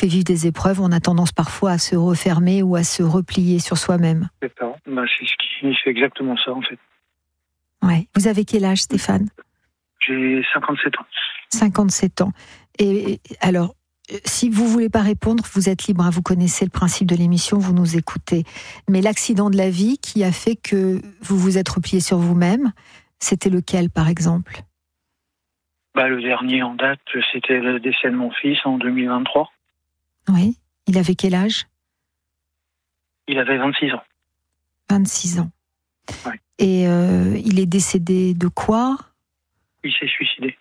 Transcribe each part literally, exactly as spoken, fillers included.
fait vivre des épreuves, on a tendance parfois à se refermer ou à se replier sur soi-même. C'est ça. Bah, c'est, ce qui, c'est exactement ça, en fait. Ouais. Vous avez quel âge, Stéphane ? J'ai cinquante-sept ans. cinquante-sept ans. Et alors, si vous ne voulez pas répondre, vous êtes libre, hein, vous connaissez le principe de l'émission, vous nous écoutez. Mais l'accident de la vie qui a fait que vous vous êtes replié sur vous-même, c'était lequel, par exemple ? Bah, le dernier en date, c'était le décès de mon fils en deux mille vingt-trois. Oui. Il avait quel âge ? Il avait vingt-six ans. vingt-six ans. Ouais. Et euh, il est décédé de quoi ? Il s'est suicidé.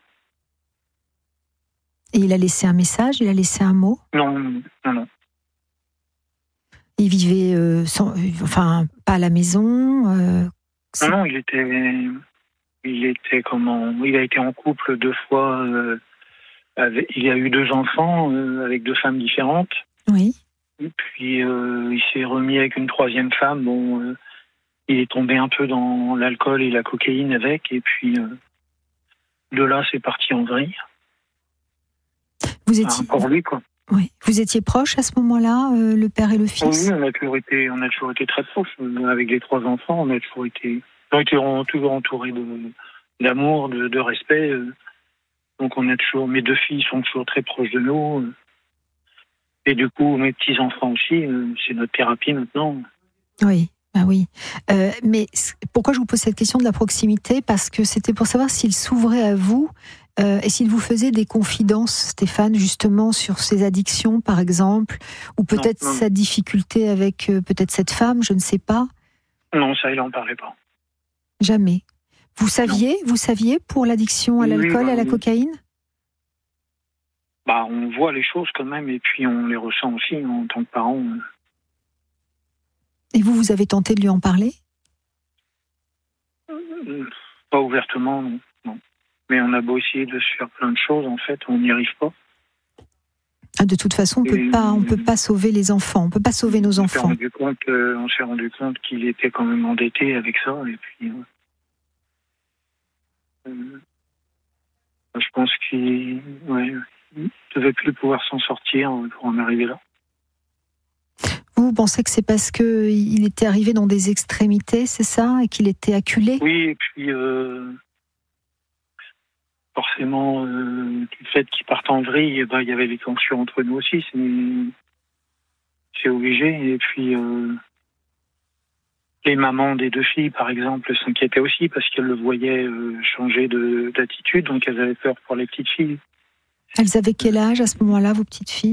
Et il a laissé un message, il a laissé un mot ? Non, non, non. Il vivait, euh, sans, euh, enfin, pas à la maison euh, Non, non, il était, il était comment ? Il a été en couple deux fois. Euh, avec, il a eu deux enfants euh, avec deux femmes différentes. Oui. Et puis euh, il s'est remis avec une troisième femme. Bon, euh, il est tombé un peu dans l'alcool et la cocaïne avec, et puis euh, de là, c'est parti en vrille. Vous étiez, pour lui, quoi. Oui. Vous étiez proches à ce moment-là, euh, le père et le fils ? Oui, on a toujours été, on a toujours été très proches. Avec les trois enfants, on a toujours été, on a été toujours entourés de, d'amour, de, de respect. Donc on a toujours, mes deux filles sont toujours très proches de nous. Et du coup, mes petits-enfants aussi, c'est notre thérapie maintenant. Oui. Ah oui, euh, mais pourquoi je vous pose cette question de la proximité ? Parce que c'était pour savoir s'il s'ouvrait à vous euh, et s'il vous faisait des confidences, Stéphane, justement sur ses addictions, par exemple, ou peut-être non, non. sa difficulté avec euh, peut-être cette femme, je ne sais pas. Non, ça, il n'en parlait pas. Jamais. Vous saviez, non. vous saviez pour l'addiction à l'alcool, oui, bah, et à la cocaïne ? Bah, on voit les choses quand même, et puis on les ressent aussi en tant que parents. Et vous, vous avez tenté de lui en parler ? euh, Pas ouvertement, non. non. Mais on a beau essayer de se faire plein de choses, en fait, on n'y arrive pas. Ah, de toute façon, on peut pas, on peut pas sauver les enfants, on peut pas sauver nos on enfants. S'est rendu compte, euh, on s'est rendu compte qu'il était quand même endetté avec ça, et puis euh, euh, je pense qu'il ouais, il devait plus pouvoir s'en sortir pour en arriver là. Vous pensez que c'est parce que il était arrivé dans des extrémités, c'est ça, et qu'il était acculé ? Oui, et puis euh, forcément, euh, du fait qu'il parte en vrille, eh ben, il y avait des tensions entre nous aussi, c'est, c'est obligé. Et puis euh, les mamans des deux filles, par exemple, s'inquiétaient aussi parce qu'elles le voyaient euh, changer de, d'attitude, donc elles avaient peur pour les petites filles. Elles avaient quel âge à ce moment-là, vos petites filles ?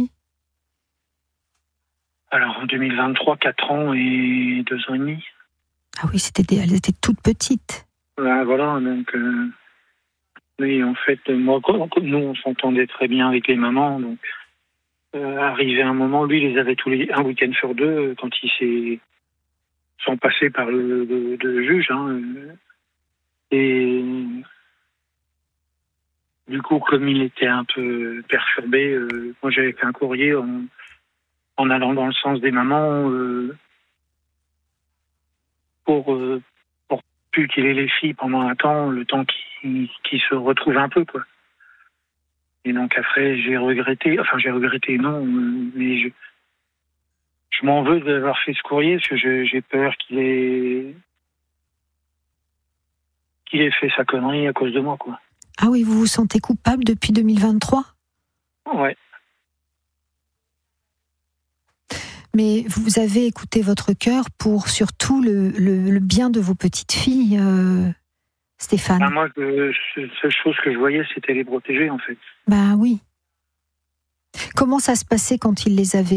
Alors, en deux mille vingt-trois, quatre ans et deux ans et demi. Ah oui, c'était des, elles étaient toutes petites. Ben, voilà, donc... Euh, oui, en fait, moi, nous, on s'entendait très bien avec les mamans, donc... Euh, arrivé un moment, lui, il les avait tous les... un week-end sur deux, quand il s'est... sont passés par le, le, le juge, hein, et... Du coup, comme il était un peu perturbé, euh, moi, j'avais fait un courrier en... en allant dans le sens des mamans euh, pour, euh, pour plus qu'il ait les filles pendant un temps, le temps qu'ils qu'il se retrouvent un peu, quoi. Et donc après, j'ai regretté, enfin j'ai regretté, non, euh, mais je, je m'en veux d'avoir fait ce courrier, parce que je, j'ai peur qu'il ait, qu'il ait fait sa connerie à cause de moi, quoi. Ah oui, vous vous sentez coupable depuis deux mille vingt-trois ? Ouais. Mais vous avez écouté votre cœur pour surtout le, le, le bien de vos petites filles, euh, Stéphane. Ben moi, la seule chose que je voyais, c'était les protéger, en fait. Ben oui. Comment ça se passait quand il les avait ?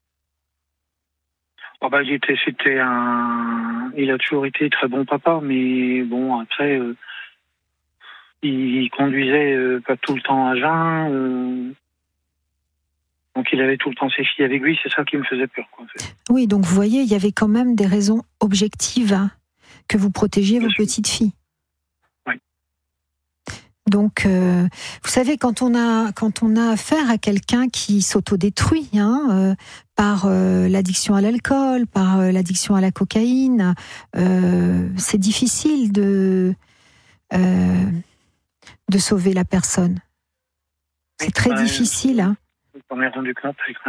Oh ben, il était, c'était un... Il a toujours été très bon papa, mais bon, après, euh, il conduisait euh, pas tout le temps à jeun... Euh... Donc il avait tout le temps ses filles avec lui, c'est ça qui me faisait peur, quoi, en fait. Oui, donc vous voyez, il y avait quand même des raisons objectives, hein, que vous protégiez Bien vos sûr. petites filles. Oui. Donc, euh, vous savez, quand on a quand on a affaire à quelqu'un qui s'autodétruit, hein, euh, par euh, l'addiction à l'alcool, par euh, l'addiction à la cocaïne, euh, c'est difficile de euh, de sauver la personne. C'est très ouais, difficile, hein. Je m'en ai rendu compte avec ma